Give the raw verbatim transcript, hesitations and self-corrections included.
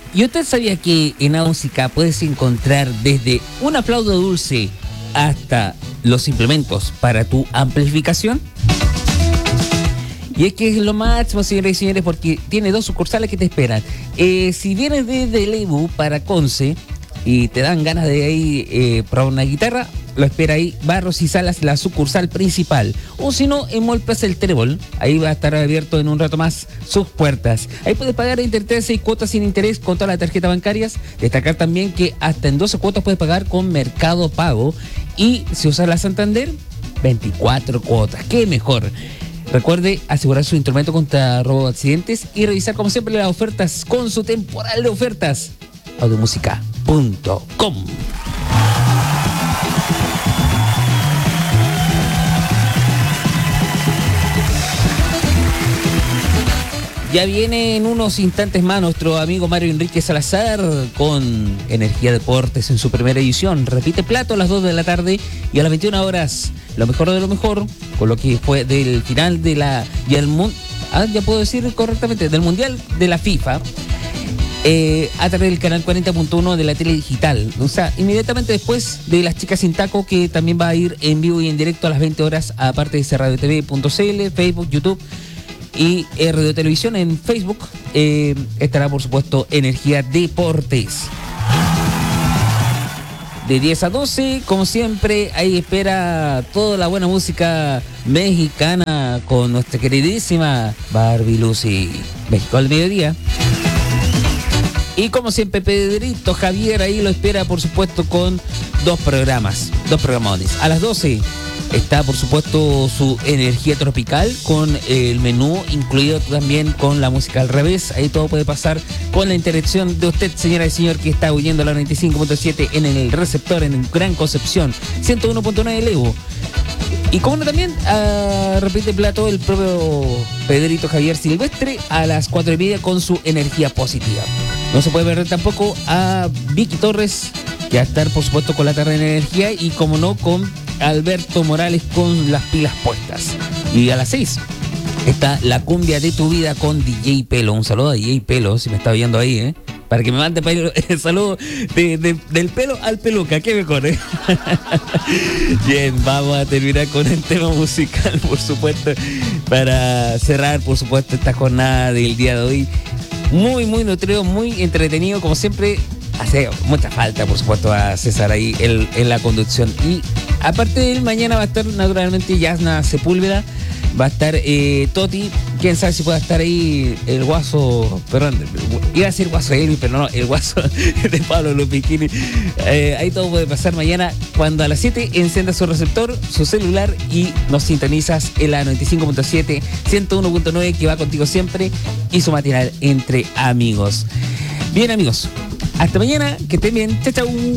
¿Y usted sabía que en A Música puedes encontrar desde un aplauso dulce hasta los implementos para tu amplificación? Y es que es lo máximo, señoras y señores, porque tiene dos sucursales que te esperan. Eh, si vienes desde Lebu para Conce y te dan ganas de ahí eh, probar una guitarra, lo espera ahí Barros y Salas, la sucursal principal. O si no, en Mall Plaza El Trébol, ahí va a estar abierto en un rato más sus puertas. Ahí puedes pagar entre tres a seis cuotas sin interés con todas las tarjetas bancarias. Destacar también que hasta en doce cuotas puedes pagar con Mercado Pago. Y si usas la Santander, veinticuatro cuotas. ¡Qué mejor! Recuerde asegurar su instrumento contra robo de accidentes y revisar como siempre las ofertas con su temporal de ofertas. Audiomusica punto com. Ya viene en unos instantes más nuestro amigo Mario Enrique Salazar con Energía Deportes en su primera edición. Repite plato a las dos de la tarde y a las veintiuna horas lo mejor de lo mejor, con lo que fue del final de la... Y el mun, ah, ya puedo decir correctamente, del Mundial de la FIFA, eh, a través del canal cuarenta punto uno de la tele digital. O sea, inmediatamente después de Las Chicas Sin Taco, que también va a ir en vivo y en directo a las veinte horas, aparte de radio t v punto c l, Facebook, YouTube y eh, Radio Televisión. En Facebook eh, estará, por supuesto, Energía Deportes. De diez a doce, como siempre, ahí espera toda la buena música mexicana con nuestra queridísima Barbie Lucy. México al mediodía. Y como siempre, Pedrito Javier ahí lo espera, por supuesto, con dos programas, dos programones. A las doce está, por supuesto, su Energía Tropical con el menú incluido también con la música al revés. Ahí todo puede pasar con la interacción de usted, señora y señor, que está oyendo la noventa y cinco punto siete en el receptor en Gran Concepción, ciento uno punto nueve Levo. Y como no, también uh, repite plato el propio Pedrito Javier Silvestre a las cuatro y media con su Energía Positiva. No se puede perder tampoco a Vicky Torres, que va a estar, por supuesto, con la tarde de energía, y como no, con Alberto Morales con las pilas puestas. Y a las seis está La Cumbia de tu Vida con D J Pelo. Un saludo a D J Pelo, si me está viendo ahí, ¿eh? Para que me mande el saludo de, de, del pelo al peluca, qué mejor, ¿eh? Bien, vamos a terminar con el tema musical, por supuesto, para cerrar, por supuesto, esta jornada del día de hoy. Muy, muy nutrido, muy entretenido, como siempre. Hace mucha falta, por supuesto, a César ahí en, en la conducción. Y aparte de él, mañana va a estar naturalmente Yasna Sepúlveda, va a estar eh, Toti, quién sabe si pueda estar ahí el guaso, perdón, iba a decir guaso Elvis, pero no, el guaso de Pablo Lupiquini. Eh, ahí todo puede pasar mañana cuando a las siete encienda su receptor, su celular y nos sintonizas en la noventa y cinco punto siete, ciento uno punto nueve, que va contigo siempre, y su matinal Entre Amigos. Bien, amigos, hasta mañana, que estén bien, chao, chao.